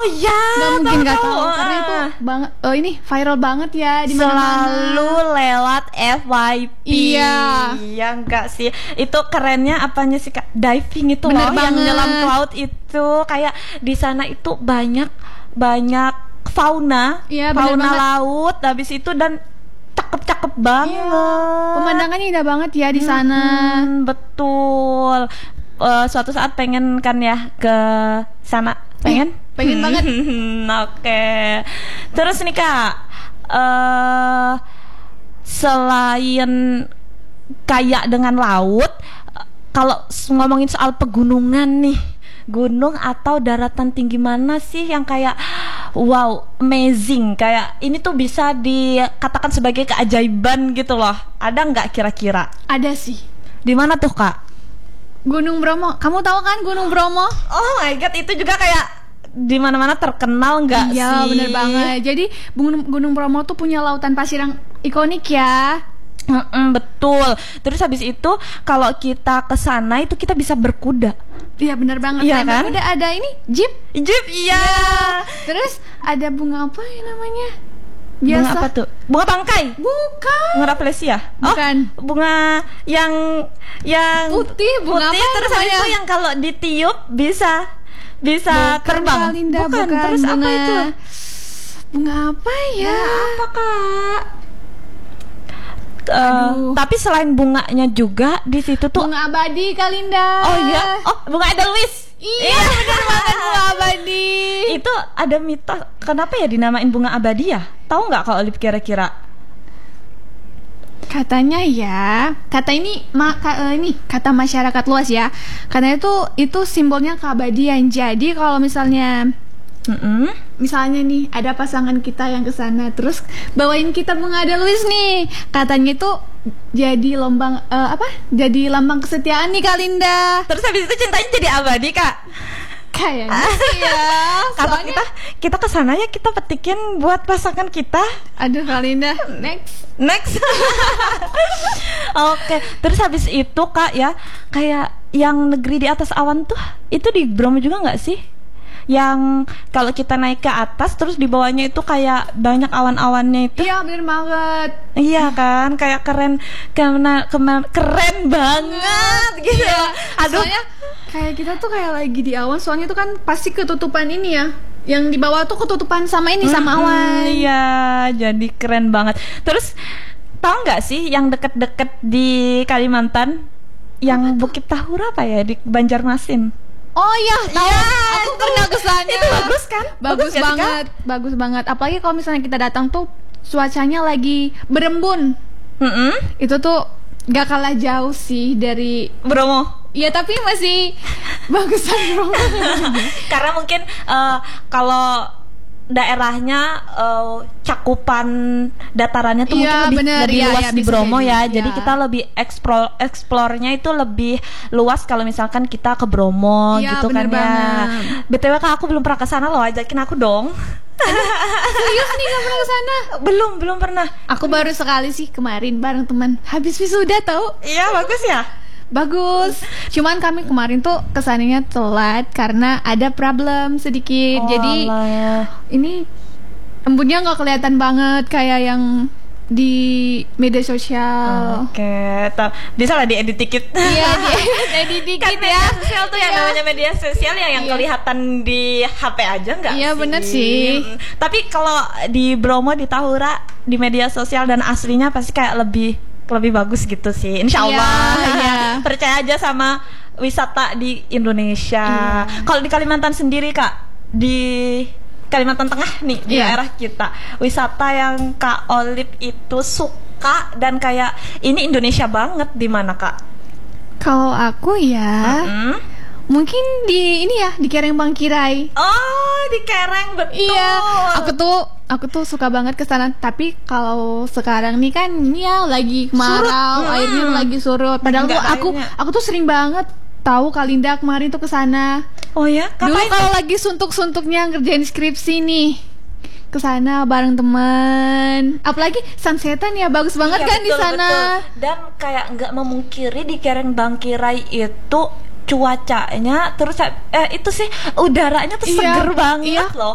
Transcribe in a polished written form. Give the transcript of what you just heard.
Oh iya, nggak mungkin nggak tahu tahu. karena itu banget. Ini viral banget ya di mana-mana. Selalu lewat FYP. Iya. Iya enggak sih? Itu kerennya apanya sih Kak? Diving itu Bener loh, yang banget. nyelam ke laut itu kayak di sana itu banyak fauna, Iya, bener fauna banget. laut habis itu dan cakep-cakep banget. Iya. Pemandangannya indah banget ya di sana. Betul. Suatu saat pengen kan ya ke sana. Pengen? Pengen banget. Oke. Terus nih Kak, selain kaya dengan laut, kalau ngomongin soal pegunungan nih, gunung atau daratan tinggi mana sih yang kayak wow, amazing, kayak ini tuh bisa dikatakan sebagai keajaiban gitu loh. Ada nggak kira-kira? Ada sih. Di mana tuh Kak? Gunung Bromo. Kamu tahu kan Gunung Bromo? Oh my god, itu juga kayak di mana-mana terkenal nggak sih? Iya, bener banget. Jadi Gunung Bromo tuh punya lautan pasir yang ikonik ya. Betul. Terus habis itu kalau kita ke sana itu kita bisa berkuda. Iya, bener banget. Iya Selain kan? berkuda ada ini jeep. Jeep, iya. Terus ada bunga apa ya namanya? Bunga Biasa. apa tuh? Bunga bangkai. Bukan. Bunga rafflesia. Bukan. Oh, bunga yang Putih, bunga putih, apa terus habis namanya? itu yang kalau ditiup bisa Bukan, terbang. Kalinda, bukan. Terus apa Bunga- itu? Bunga apa ya? Apa Kak? Aduh. Tapi selain bunganya juga di situ tuh. Bunga abadi Kalinda. Oh iya. Oh, bunga edelweiss. Iya, bener banget bunga abadi. Itu ada mitos kenapa ya dinamain bunga abadi ya? Tahu nggak kalau Olip kira-kira? Katanya ya, ini kata masyarakat luas ya. Katanya itu simbolnya keabadian. Jadi kalau misalnya nih ada pasangan kita yang ke sana terus bawain kita bunga edelweiss nih, katanya itu jadi jadi lambang kesetiaan nih Kalinda. Terus habis itu cintanya jadi abadi Kak. Kayaknya sih ya. Kalau Soalnya, kita kesana ya kita petikin buat pasangan kita. aduh Kalinda, next. Oke, terus habis itu Kak ya, kayak yang negeri di atas awan tuh itu di Bromo juga nggak sih? Yang kalau kita naik ke atas terus di bawahnya itu kayak banyak awan-awannya itu. Iya, bener banget. Iya kan, kayak keren banget gitu. Iya. Aduh, Soalnya kayak kita tuh kayak lagi di awan, soalnya itu kan pasti ketutupan ini ya. Yang di bawah tuh ketutupan sama ini sama awan. Iya, jadi keren banget. Terus tahu nggak sih yang deket-deket di Kalimantan, yang Bukit Tahura apa ya di Banjarmasin? Oh iya, tahu. Iya, Aku pernah ke sana. Itu bagus kan? Bagus nggak sih, Kak? banget. Bagus banget. Apalagi kalau misalnya kita datang tuh cuacanya lagi berembun. Itu tuh gak kalah jauh sih dari Bromo. Iya, tapi masih bagusan Bromo. Karena mungkin kalau daerahnya cakupan datarannya tuh Iya, mungkin bener. lebih Iya, luas iya, di bisa Bromo jadi. ya. Iya. Jadi kita lebih explore-nya itu lebih luas kalau misalkan kita ke Bromo Iya, gitu kan bener ya. banget. BTW Kak, aku belum pernah ke sana loh, ajakin aku dong. Serius nih, gak pernah ke sana? Belum pernah. Aku baru sekali sih kemarin bareng teman. Habis wisuda tau. Iya, bagus ya. Bagus. Cuman kami kemarin tuh kesananya telat karena ada problem sedikit. Jadi alah. ini embunnya nggak kelihatan banget kayak yang di media sosial. Oke, bisa lah diedit dikit. Iya, jadi dikit Kan ya. media sosial tuh yang Iya. namanya media sosial yang Iya. kelihatan di HP aja nggak Iya, sih? bener sih. Tapi kalau di Bromo, di Tahura, di media sosial dan aslinya pasti kayak lebih bagus gitu sih. Insya Allah. Iya. Percaya aja sama wisata di Indonesia. Iya. Kalau di Kalimantan sendiri Kak, di Kalimantan Tengah nih, di Iya. daerah kita, wisata yang Kak Olip itu suka dan kayak ini Indonesia banget di mana Kak? Kalau aku ya, mungkin di ini ya, di Kereng Bangkirai. Oh, di Kereng, betul. Iya, aku tuh suka banget ke sana. Tapi kalau sekarang nih kan ya lagi kemarau, Surut. airnya lagi surut. Padahal Nggak tuh airnya. aku tuh sering banget tahu Kalinda kemarin tuh ke sana. Oh ya, Dulu kapan? kalau lagi suntuk-suntuknya ngerjain skripsi nih, ke sana bareng teman. Apalagi sunsetan ya, bagus banget Iya, kan di betul, sana. betul. Dan kayak nggak memungkiri di Kereng Bangkirai itu cuacanya terus itu sih udaranya tuh Iya, seger banget iya. loh.